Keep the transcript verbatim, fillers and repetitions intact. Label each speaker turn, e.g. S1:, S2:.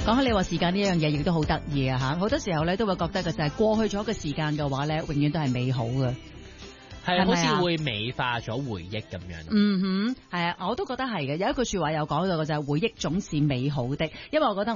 S1: 講起你話時間呢樣嘢，亦都好得意啊吓！好多時候咧都會覺得嘅就係過去咗嘅時間嘅話咧，永遠都係美好嘅。
S2: 係好似會美化咗回憶咁樣。
S1: 嗯哼，係啊，我都覺得係嘅。有一句說話有講到嘅就係回憶總是美好的，因為我覺得。